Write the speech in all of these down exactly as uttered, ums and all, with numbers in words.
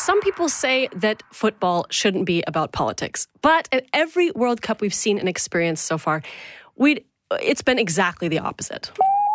some people say that football shouldn't be about politics. But at every World Cup we've seen and experienced so far, we'd, it's been exactly the opposite.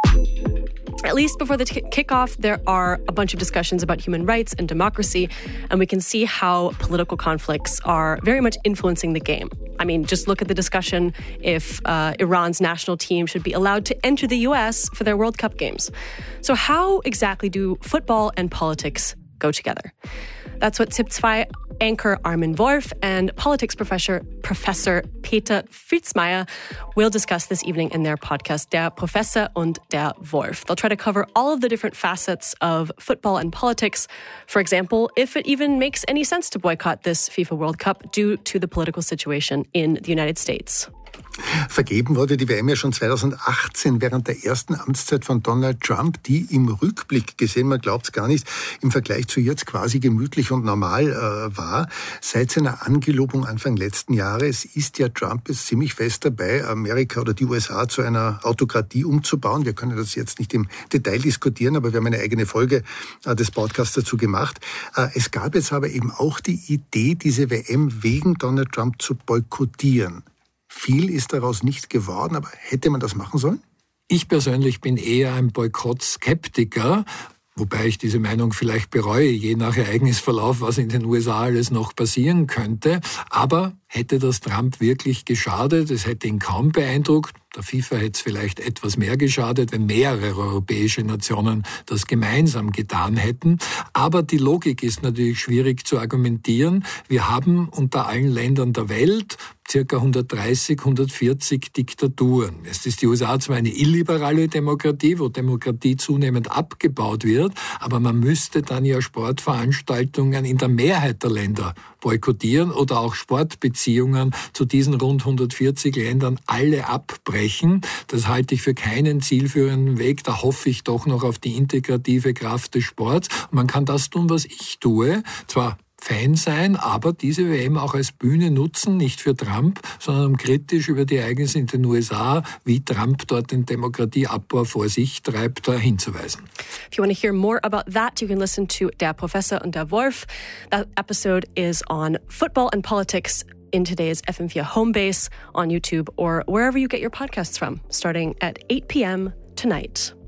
At least before the t- kickoff, there are a bunch of discussions about human rights and democracy, and we can see how political conflicts are very much influencing the game. I mean, just look at the discussion if uh, Iran's national team should be allowed to enter the U S for their World Cup games. So how exactly do football and politics go together? That's what Tip two anchor Armin Wolf and politics professor Professor Peter Filzmeier will discuss this evening in their podcast, Der Professor und der Wolf. They'll try to cover all of the different facets of football and politics. For example, if it even makes any sense to boycott this FIFA World Cup due to the political situation in the United States. Vergeben wurde die W M ja schon zweitausendachtzehn während der ersten Amtszeit von Donald Trump, die im Rückblick gesehen, man glaubt es gar nicht, im Vergleich zu jetzt quasi gemütlich und normal äh, war. Seit seiner Angelobung Anfang letzten Jahres ist ja Trump jetzt ziemlich fest dabei, Amerika oder die U S A zu einer Autokratie umzubauen. Wir können das jetzt nicht im Detail diskutieren, aber wir haben eine eigene Folge äh, des Podcasts dazu gemacht. Äh, es gab jetzt aber eben auch die Idee, diese W M wegen Donald Trump zu boykottieren. Viel ist daraus nicht geworden, aber hätte man das machen sollen? Ich persönlich bin eher ein Boykott-Skeptiker, wobei ich diese Meinung vielleicht bereue, je nach Ereignisverlauf, was in den U S A alles noch passieren könnte. Aber hätte das Trump wirklich geschadet? Es hätte ihn kaum beeindruckt. Der FIFA hätte es vielleicht etwas mehr geschadet, wenn mehrere europäische Nationen das gemeinsam getan hätten. Aber die Logik ist natürlich schwierig zu argumentieren. Wir haben unter allen Ländern der Welt circa hundertdreißig, hundertvierzig Diktaturen. Es ist die U S A zwar eine illiberale Demokratie, wo Demokratie zunehmend abgebaut wird, aber man müsste dann ja Sportveranstaltungen in der Mehrheit der Länder boykottieren oder auch Sportbeziehungen zu diesen rund hundertvierzig Ländern alle abbrechen. Das halte ich für keinen zielführenden Weg. Da hoffe ich doch noch auf die integrative Kraft des Sports. Und man kann das tun, was ich tue. Zwar Fan sein, aber diese W M auch als Bühne nutzen, nicht für Trump, sondern um kritisch über die Ereignisse in den U S A, wie Trump dort den Demokratieabbau vor sich treibt, hinzuweisen. If you want to hear more about that, you can listen to Der Professor und der Wolf. That episode is on football and politics in today's F M vier Homebase on YouTube or wherever you get your podcasts from, starting at eight p.m. tonight.